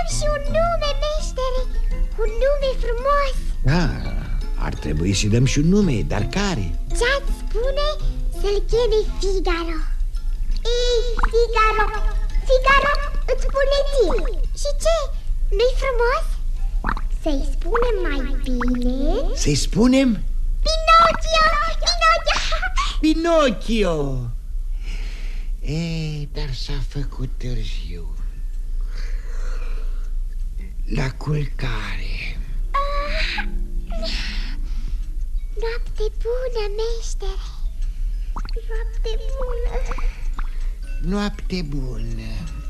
și un nume, meștere, un nume frumos. Ar trebui să-i dăm și un nume, dar care? Ce-ați spune să-l cheme Figaro? Ei, Figaro, Figaro, îți spune ție. Și ce? Nu-i frumos? Să-i spunem mai bine? Să-i spunem? Pinocchio, Pinocchio. Pinocchio. Dar s-a făcut târziu. La culcare. Noapte bună, meștere. Noapte bună. Noapte bună.